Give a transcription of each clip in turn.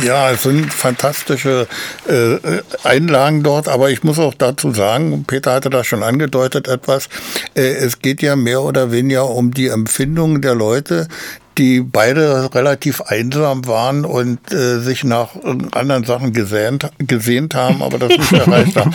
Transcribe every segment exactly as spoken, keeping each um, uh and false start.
Ja, es sind fantastische äh, Einlagen dort, aber ich muss auch dazu sagen, Peter hatte das schon angedeutet etwas, äh, es geht ja mehr oder weniger um die Empfindungen der Leute, die beide relativ einsam waren und äh, sich nach anderen Sachen gesehnt, gesehnt haben, aber das nicht erreicht haben.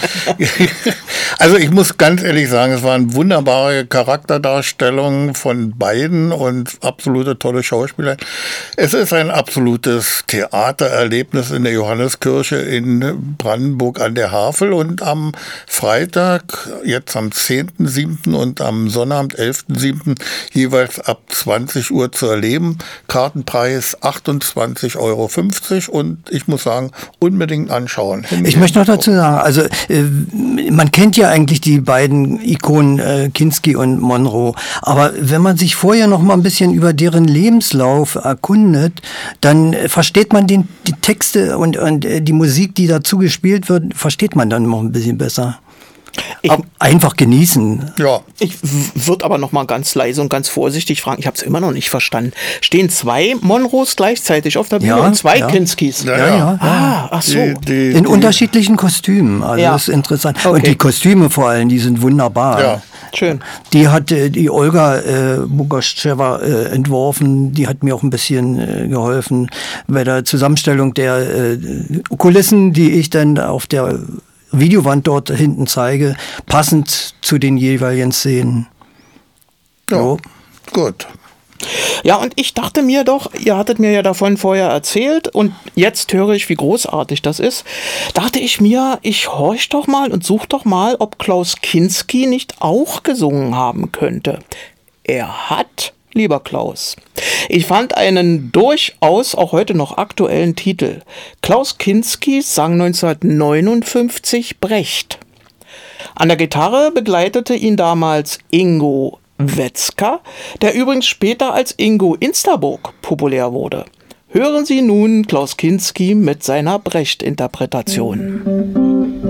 Also ich muss ganz ehrlich sagen, es waren wunderbare Charakterdarstellungen von beiden und absolute tolle Schauspieler. Es ist ein absolutes Theatererlebnis in der Johanneskirche in Brandenburg an der Havel und am Freitag, jetzt am zehnten siebten und am Sonnabend, elften siebten jeweils ab zwanzig Uhr zu erleben. Kartenpreis achtundzwanzig Euro fünfzig und ich muss sagen, unbedingt anschauen. Ich möchte noch dazu sagen, also äh, man kennt ja eigentlich die beiden Ikonen äh, Kinski und Monroe, aber wenn man sich vorher noch mal ein bisschen über deren Lebenslauf erkundet, dann äh, versteht man den, die Texte und, und äh, die Musik, die dazu gespielt wird, versteht man dann noch ein bisschen besser. Ich, einfach genießen. Ja. Ich würde aber noch mal ganz leise und ganz vorsichtig fragen, ich habe es immer noch nicht verstanden. Stehen zwei Monroes gleichzeitig auf der Bühne ja, und zwei ja. Kinskis? Ja, ja. ja. Ah, ach so. Die, die, In die, unterschiedlichen Kostümen. Also ja. das ist interessant. Okay. Und die Kostüme vor allem, die sind wunderbar. Ja. Schön. Die hat äh, die Olga äh, Bugaschewa äh, entworfen. Die hat mir auch ein bisschen äh, geholfen bei der Zusammenstellung der äh, Kulissen, die ich dann auf der Videowand dort hinten zeige, passend zu den jeweiligen Szenen. Ja, so. Gut. Ja, und ich dachte mir doch, ihr hattet mir ja davon vorher erzählt und jetzt höre ich, wie großartig das ist. Dachte ich mir, ich horch doch mal und such doch mal, ob Klaus Kinski nicht auch gesungen haben könnte. Er hat, lieber Klaus. Ich fand einen durchaus auch heute noch aktuellen Titel. Klaus Kinski sang neunzehnhundertneunundfünfzig Brecht. An der Gitarre begleitete ihn damals Ingo Wetzka, der übrigens später als Ingo Insterburg populär wurde. Hören Sie nun Klaus Kinski mit seiner Brecht-Interpretation.